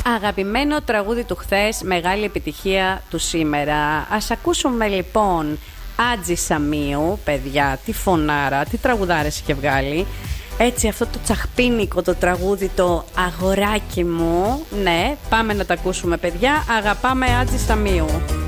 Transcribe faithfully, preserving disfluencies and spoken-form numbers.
Αγαπημένο τραγούδι του χθες, μεγάλη επιτυχία του σήμερα. Ας ακούσουμε λοιπόν Άτζη Σαμίου, παιδιά, τι φωνάρα, τι τραγουδάρες είχε βγάλει. Έτσι αυτό το τσαχπίνικο το τραγούδι, το αγοράκι μου. Ναι, πάμε να τα ακούσουμε παιδιά, αγαπάμε Άτζη Σαμίου.